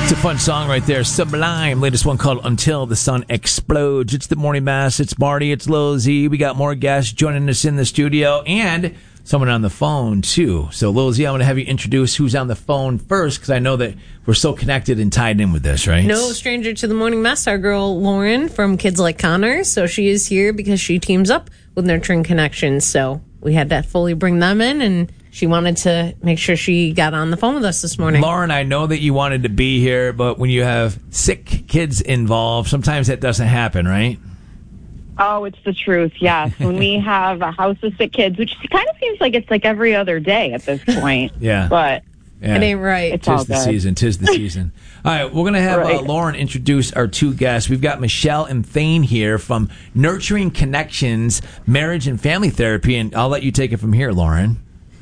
It's a fun song right there. Sublime. Latest one called Until the Sun Explodes. It's the Morning Mass. It's Marty. It's Lil Z. We got more guests joining us in the studio and someone on the phone, too. So, Lil Z, I'm going to have you introduce who's on the phone first because I know that we're so connected and tied in with this, right? No stranger to the Morning Mess, our girl Lauren from Kids Like Connor. So she is here because she teams up with Nurturing Connections. So we had to fully bring them in, and she wanted to make sure she got on the phone with us this morning. Lauren, I know that you wanted to be here, but when you have sick kids involved, sometimes that doesn't happen, right? Oh, it's the truth, yes. When we have a house of sick kids, which kind of seems like it's like every other day at this point. Yeah. But yeah. It ain't right. It's all Tis the good. season. Tis the season. All right, we're going to have Right. Lauren introduce our two guests. We've got Michelle and Thane here from Nurturing Connections, Marriage and Family Therapy, and I'll let you take it from here, Lauren.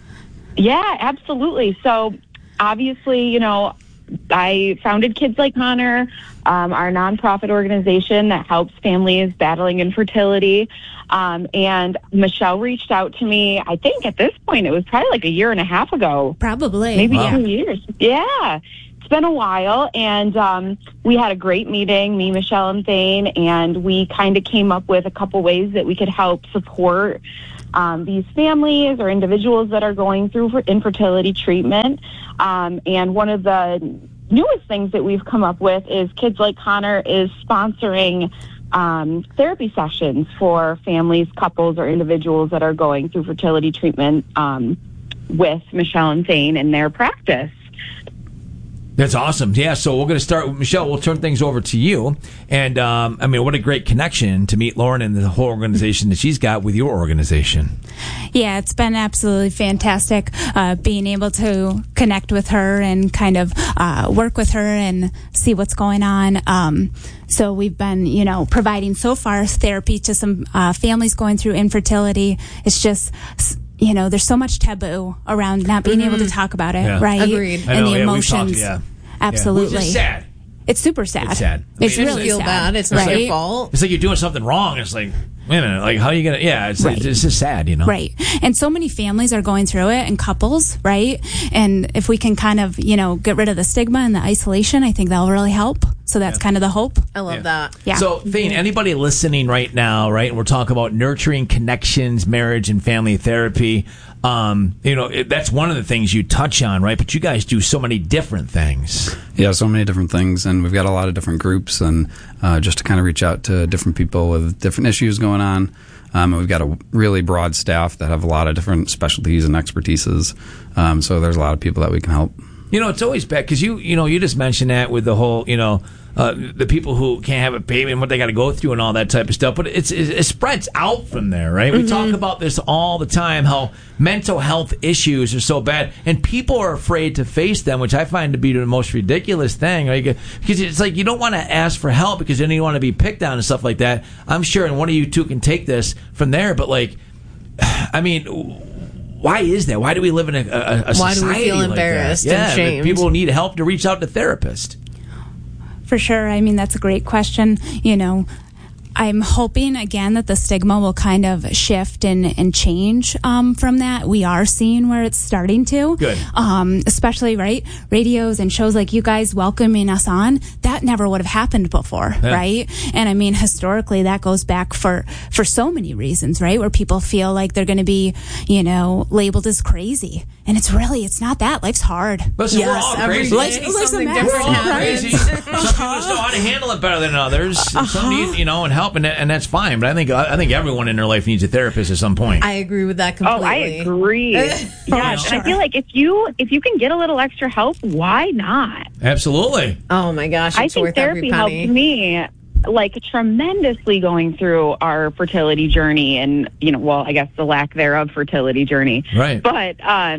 Yeah, absolutely. So obviously, you know, I founded Kids Like Connor, our nonprofit organization that helps families battling infertility. And Michelle reached out to me, I think at this point, it was probably like a year and a half ago. Probably. Maybe Wow. 2 years. Yeah. It's been a while. And we had a great meeting, me, Michelle, and Thane, and we kind of came up with a couple ways that we could help support these families or individuals that are going through infertility treatment. And one of the newest things that we've come up with is Kids Like Connor is sponsoring therapy sessions for families, couples, or individuals that are going through fertility treatment with Michelle and Thane in their practice. That's awesome. Yeah, so we're going to start with Michelle. We'll turn things over to you. And, I mean, what a great connection to meet Lauren and the whole organization that she's got with your organization. Yeah, it's been absolutely fantastic being able to connect with her and kind of work with her and see what's going on. So we've been, you know, providing so far therapy to some families going through infertility. It's just, you know, there's so much taboo around not being able to talk about it, Yeah. right? Agreed. I And know, the yeah, we've emotions. talked, yeah. Absolutely. Which is sad. It's super sad. It's sad. It's I mean, really feel sad. bad. It's not right? their fault. It's like you're doing something wrong. It's like, wait a minute, like, how are you going to, yeah, it's just sad, you know? Right. And so many families are going through it and couples, right? And if we can kind of, you know, get rid of the stigma and the isolation, I think that'll really help. So that's kind of the hope. I love Yeah. that. Yeah. So, Thane, anybody listening right now, right, and we're talking about nurturing connections, marriage, and family therapy, you know, that's one of the things you touch on, right? But you guys do so many different things. Yeah, so many different things, and we've got a lot of different groups, and just to kind of reach out to different people with different issues going on. And we've got a really broad staff that have a lot of different specialties and expertises, so there's a lot of people that we can help. You know, it's always bad because you just mentioned that with the whole, you know, the people who can't have a baby and what they got to go through and all that type of stuff. But it spreads out from there, right? We talk about this all the time, how mental health issues are so bad, and people are afraid to face them, which I find to be the most ridiculous thing, right? Because it's like you don't want to ask for help because then you want to be picked on and stuff like that. I'm sure, and one of you two can take this from there, but like, I mean, why is that? Why do we live in a society Why do we feel like embarrassed that? and Yeah, shamed? people need help to reach out to therapists. For sure. I mean, that's a great question. You know, I'm hoping, again, that the stigma will kind of shift and change from that. We are seeing where it's starting to. Good. Especially, right, radios and shows like you guys welcoming us on. That never would have happened before, Yeah. right? And I mean, historically, that goes back for so many reasons, right? Where people feel like they're going to be, you know, labeled as crazy. And it's not that. Life's hard. Listen, we're Yes, all every crazy. day Life's something a mess. different We're all happens. crazy. Some people just know how to handle it better than others. Some need, you know, and help, and that's fine. But I think everyone in their life needs a therapist at some point. I agree with that Oh, completely. I agree. Yes, and I feel like if you can get a little extra help, why not? Absolutely. Oh my gosh, I it's think worth every therapy helped penny. me like tremendously going through our fertility journey and, you know, well, I guess the lack thereof fertility journey. Right. But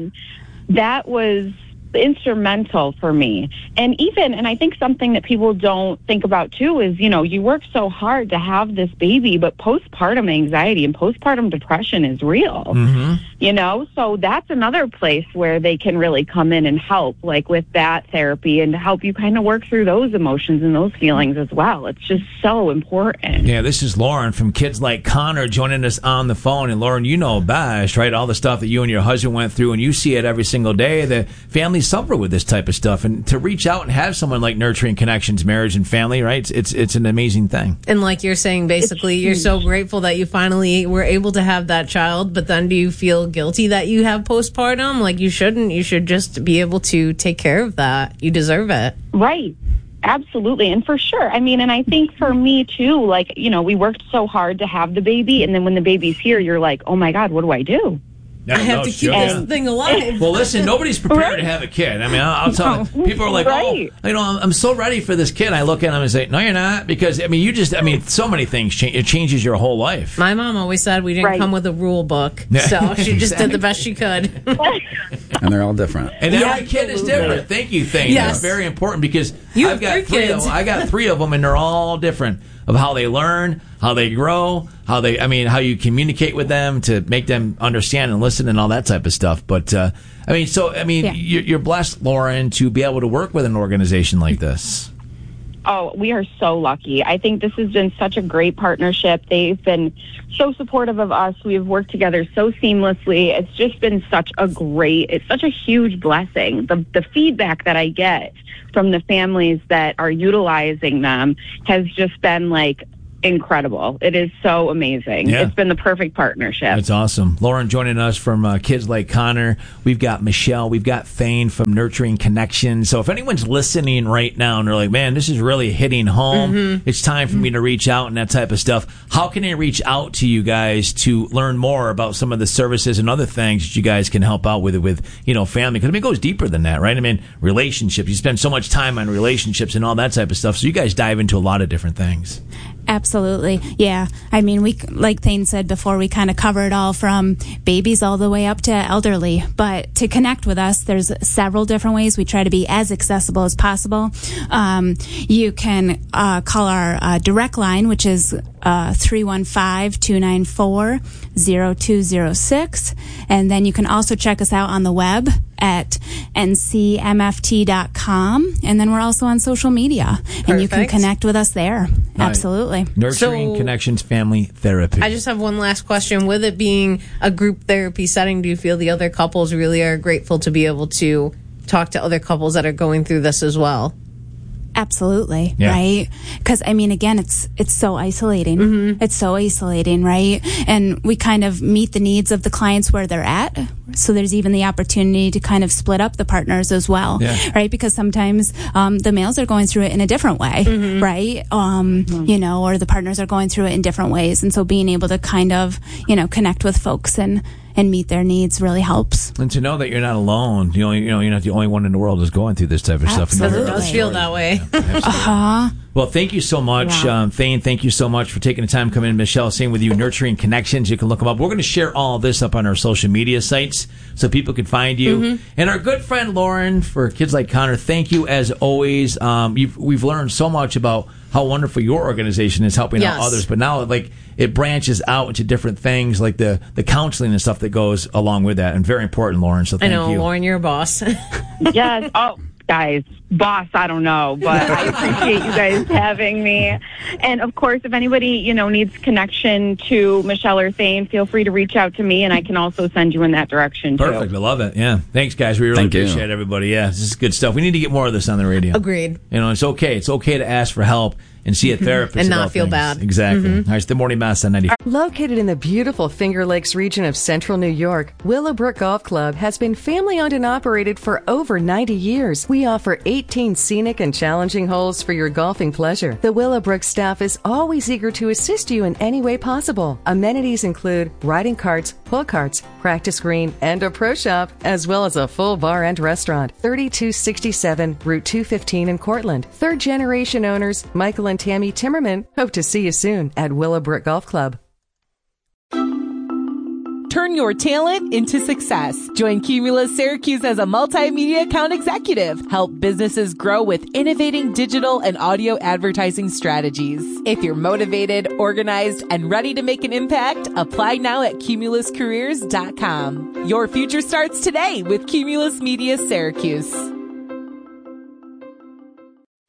that was instrumental for me. And I think something that people don't think about too is, you know, you work so hard to have this baby, but postpartum anxiety and postpartum depression is real, you know? So that's another place where they can really come in and help, like with that therapy, and to help you kind of work through those emotions and those feelings as well. It's just so important. Yeah, this is Lauren from Kids Like Connor joining us on the phone. And Lauren, you know best, right? All the stuff that you and your husband went through, and you see it every single day. The families suffer with this type of stuff, and to reach out and have someone like Nurturing Connections Marriage and Family, right? It's an amazing thing. And like you're saying, basically, you're so grateful that you finally were able to have that child, but then do you feel guilty that you have postpartum? Like you shouldn't. You should just be able to take care of that. You deserve it. Right. Absolutely. And for sure. I mean, and I think for me too, like, we worked so hard to have the baby. And then when the baby's here, you're like, oh my God, what do I do? Yeah, I have to keep this thing alive. Well, listen, nobody's prepared to have a kid. I mean, I'll tell you. People are like, I'm so ready for this kid. I look at them and say, no, you're not. Because, so many things change. It changes your whole life. My mom always said we didn't come with a rule book. So she just did the best she could. And they're all different. And every kid is different. Thank you, Thane. Yes. That's very important because I've got I got 3 of them, and they're all different of how they learn, how they grow, how you communicate with them to make them understand and listen and all that type of stuff. But, you're blessed, Lauren, to be able to work with an organization like this. Oh, we are so lucky. I think this has been such a great partnership. They've been so supportive of us. We've worked together so seamlessly. It's just been such a huge blessing. The feedback that I get from the families that are utilizing them has just been like incredible. It is so amazing. Yeah. It's been the perfect partnership. That's awesome. Lauren joining us from Kids Like Connor. We've got Michelle. We've got Thane from Nurturing Connections. So if anyone's listening right now and they're like, man, this is really hitting home. It's time for me to reach out and that type of stuff. How can they reach out to you guys to learn more about some of the services and other things that you guys can help out with family? Because it goes deeper than that, right? Relationships. You spend so much time on relationships and all that type of stuff. So you guys dive into a lot of different things. Absolutely. Yeah. We, like Thane said before, we kind of cover it all from babies all the way up to elderly. But to connect with us, there's several different ways. We try to be as accessible as possible. You can call our direct line, which is 315-294-0206. And then you can also check us out on the web at ncmft.com. And then we're also on social media. Perfect. And you can connect with us there. Right. Absolutely. Nurturing Connections Family Therapy. I just have one last question. With it being a group therapy setting, do you feel the other couples really are grateful to be able to talk to other couples that are going through this as well? Absolutely. Yeah. Right. Because again, it's so isolating. It's so isolating, right? And we kind of meet the needs of the clients where they're at. So there's even the opportunity to kind of split up the partners as well, right? Because sometimes the males are going through it in a different way, right? Or the partners are going through it in different ways. And so being able to kind of, connect with folks and meet their needs really helps. And to know that you're not alone, you're not the only one in the world who's going through this type of stuff. It does feel that way. Well, thank you so much, Thane. Thank you so much for taking the time to come in. Michelle, same with you. Nurturing Connections. You can look them up. We're going to share all this up on our social media sites so people can find you. And our good friend Lauren for Kids Like Connor, thank you as always. We've learned so much about how wonderful your organization is helping out others, but now it branches out into different things like the counseling and stuff that goes along with that, and very important, Lauren. So thank you. I know, Lauren, you're a boss. Yes. Oh, guys, boss, I don't know, but I appreciate you guys having me. And of course, if anybody, needs connection to Michelle or Thane, feel free to reach out to me, and I can also send you in that direction, too. Perfect. I love it. Yeah. Thanks, guys. We really appreciate everybody. Yeah, this is good stuff. We need to get more of this on the radio. Agreed. It's okay. It's okay to ask for help and see a therapist and not feel bad. Exactly. All right, it's the Morning Mass on 90. Located in the beautiful Finger Lakes region of central New York, Willowbrook Golf Club has been family-owned and operated for over 90 years. We offer 18 scenic and challenging holes for your golfing pleasure. The Willowbrook staff is always eager to assist you in any way possible. Amenities include riding carts, pull carts, practice green, and a pro shop, as well as a full bar and restaurant. 3267 Route 215 in Cortland. Third-generation owners Michael and Tammy Timmerman hope to see you soon at Willowbrook Golf Club. Turn your talent into success. Join Cumulus Syracuse as a multimedia account executive. Help businesses grow with innovating digital and audio advertising strategies. If you're motivated, organized, and ready to make an impact, apply now at cumuluscareers.com. Your future starts today with Cumulus Media Syracuse.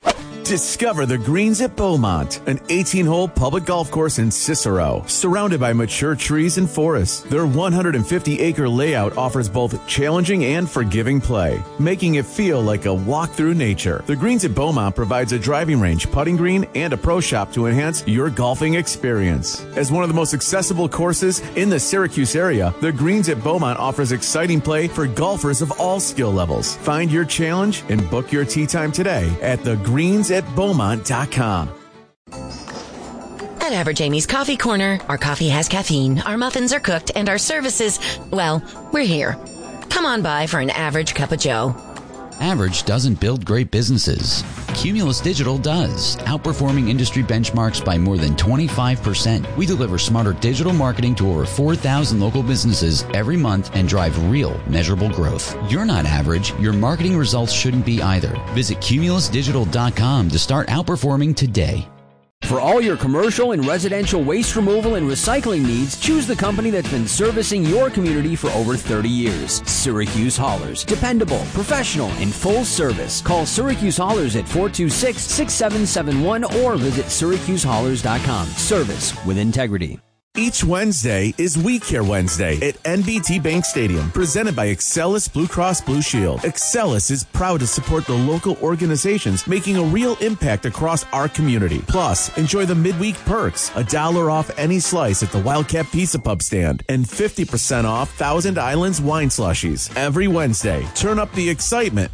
Discover the Greens at Beaumont, an 18-hole public golf course in Cicero, surrounded by mature trees and forests. Their 150-acre layout offers both challenging and forgiving play, making it feel like a walk through nature. The Greens at Beaumont provides a driving range, putting green, and a pro shop to enhance your golfing experience. As one of the most accessible courses in the Syracuse area, the Greens at Beaumont offers exciting play for golfers of all skill levels. Find your challenge and book your tee time today at thegreensatbeaumont.com. At Average Amy's Coffee Corner, our coffee has caffeine, our muffins are cooked, and our services, well, we're here. Come on by for an average cup of joe. Average doesn't build great businesses. Cumulus Digital does, outperforming industry benchmarks by more than 25%. We deliver smarter digital marketing to over 4,000 local businesses every month and drive real, measurable growth. You're not average. Your marketing results shouldn't be either. Visit cumulusdigital.com to start outperforming today. For all your commercial and residential waste removal and recycling needs, choose the company that's been servicing your community for over 30 years. Syracuse Haulers. Dependable, professional, and full service. Call Syracuse Haulers at 426-6771 or visit syracusehaulers.com. Service with integrity. Each Wednesday is We Care Wednesday at NBT Bank Stadium, presented by Excelis Blue Cross Blue Shield. Excelis is proud to support the local organizations making a real impact across our community. Plus, enjoy the midweek perks, $1 off any slice at the Wildcat Pizza Pub stand, and 50% off Thousand Islands wine slushies. Every Wednesday, turn up the excitement